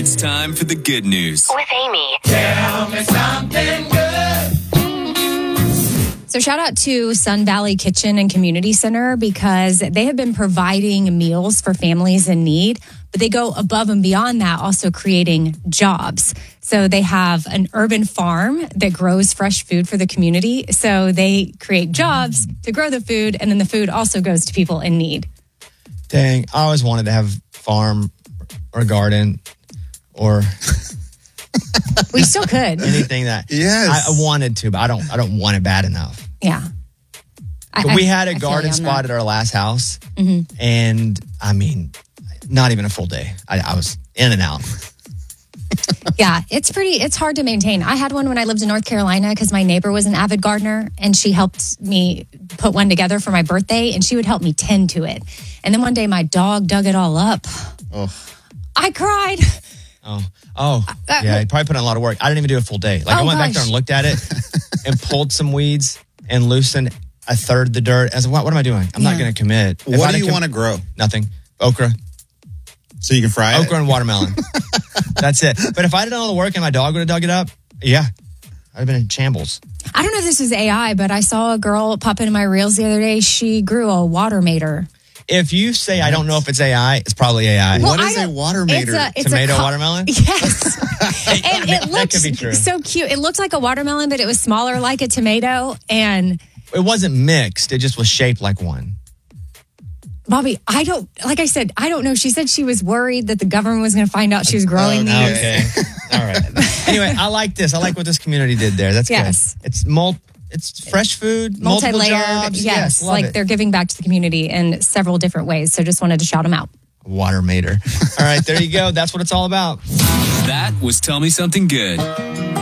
It's time for the good news. With Amy. Tell me something good. So shout out to Sun Valley Kitchen and Community Center because they have been providing meals for families in need, but they go above and beyond that, also creating jobs. So they have an urban farm that grows fresh food for the community. So they create jobs to grow the food, and then the food also goes to people in need. Dang, I always wanted to have farm or garden or We still could. anything that Yes. I wanted to, but I don't want it bad enough. Yeah. But we had a I feel garden you on spot that. at our last house, and I mean, not even a full day. I was in and out. Yeah, it's hard to maintain. I had one when I lived in North Carolina because my neighbor was an avid gardener and she helped me put one together for my birthday and she would help me tend to it. And then one day my dog dug it all up. Oh. I cried. Yeah, he probably put in a lot of work. I didn't even do a full day. Like I went back there and looked at it and pulled some weeds and loosened a third the dirt. I was like, what am I doing? I'm not going to commit. What do you want to grow? Nothing. Okra. So you can fry it? Okra and watermelon. That's it. But if I did all the work and my dog would have dug it up, yeah, I'd have been in shambles. I don't know if this is AI, but I saw a girl pop into my reels the other day. She grew a water mater. If you say I don't know if it's AI, it's probably AI. Well, What is a water mater? Tomato watermelon? Yes. And it That could be true. looked so cute. It looked like a watermelon, but it was smaller like a tomato. And It wasn't mixed. It just was shaped like one. Bobby, like I said, I don't know. She said she was worried that the government was going to find out she was growing these. Okay. All right. Anyway, I like this. I like what this community did there. That's Yes. good. It's fresh food, multiple Multi-layered. jobs. Yes. love Like it. they're giving back to the community in several different ways. So just wanted to shout them out. Water mater. All right, there you go. That's what it's all about. That was Tell Me Something Good.